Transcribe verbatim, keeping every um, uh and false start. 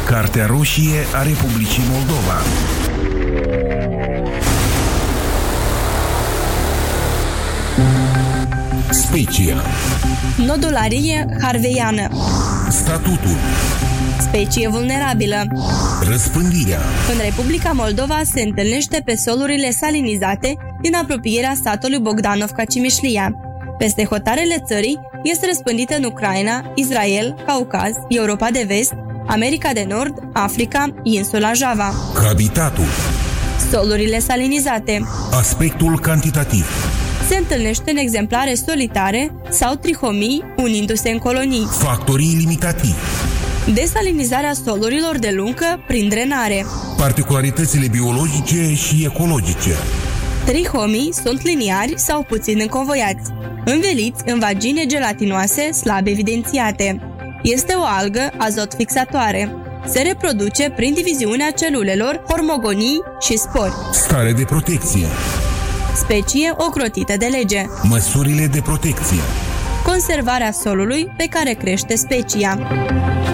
Cartea roșie a Republicii Moldova. Specia. Nodularie harveiană. Statutul. Specie vulnerabilă. Răspândirea. În Republica Moldova se întâlnește pe solurile salinizate din apropierea satului Bogdanovka-Cimișlia. Peste hotarele țării este răspândită în Ucraina, Israel, Caucaz, Europa de Vest, America de Nord, Africa, insula Java. Habitatul. Solurile salinizate. Aspectul cantitativ. Se întâlnește în exemplare solitare sau trihomii, unindu-se în colonii. Factorii limitativi. Desalinizarea solurilor de luncă prin drenare. Particularitățile biologice și ecologice. Trihomii sunt liniari sau puțin înconvoiați, înveliți în vagine gelatinoase slab evidențiate. Este o algă azot fixatoare. Se reproduce prin diviziunea celulelor, hormogonii și spori. Stare de protecție. Specie ocrotită de lege. Măsurile de protecție. Conservarea solului pe care crește specia.